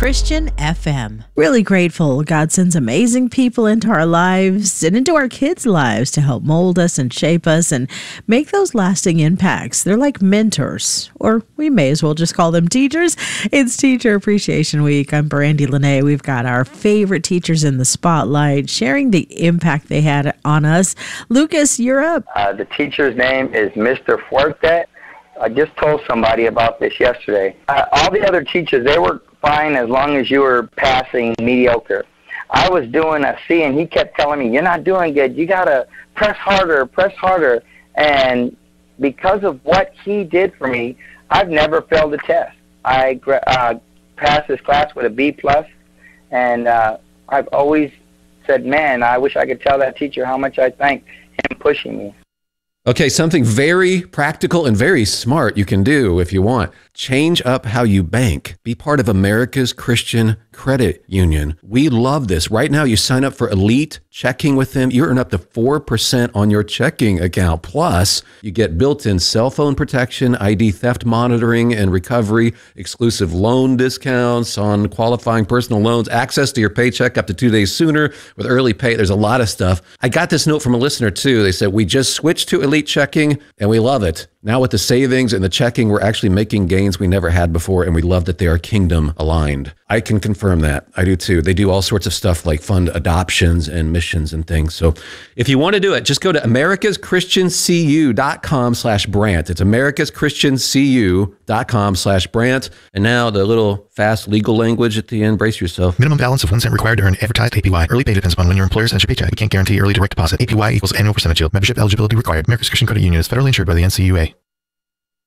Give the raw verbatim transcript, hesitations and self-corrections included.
Christian F M. Really grateful God sends amazing people into our lives and into our kids' lives to help mold us and shape us and make those lasting impacts. They're like mentors, or we may as well just call them teachers. It's Teacher Appreciation Week. I'm Brandy Lene. We've got our favorite teachers in the spotlight, sharing the impact they had on us. Lucas, you're up. Uh, the teacher's name is Mister Fuerte. I just told somebody about this yesterday. Uh, all the other teachers, they were fine as long as you were passing mediocre. I was doing a C, and he kept telling me, you're not doing good. You got to press harder, press harder. And because of what he did for me, I've never failed a test. I uh, passed this class with a B plus, and uh, I've always said, man, I wish I could tell that teacher how much I thank him pushing me. Okay, something very practical and very smart you can do if you want. Change up how you bank. Be part of America's Christian Credit Union. We love this. Right now, you sign up for Elite Checking with them. You earn up to four percent on your checking account. Plus, you get built-in cell phone protection, I D theft monitoring and recovery, exclusive loan discounts on qualifying personal loans, access to your paycheck up to two days sooner with early pay. There's a lot of stuff. I got this note from a listener, too. They said, we just switched to Elite Checking, and we love it. Now with the savings and the checking, we're actually making gains we never had before, and we love that they are kingdom aligned. I can confirm that. I do too. They do all sorts of stuff like fund adoptions and missions and things. So if you want to do it, just go to americaschristiancu.com slash Brant. It's americaschristiancu.com slash Brant. And now the little fast legal language at the end. Brace yourself. Minimum balance of one cent required to earn advertised A P Y. Early pay depends upon when your employer sends your paycheck. We can't guarantee early direct deposit. A P Y equals annual percentage yield. Membership eligibility required. America's Christian Credit Union is federally insured by the N C U A.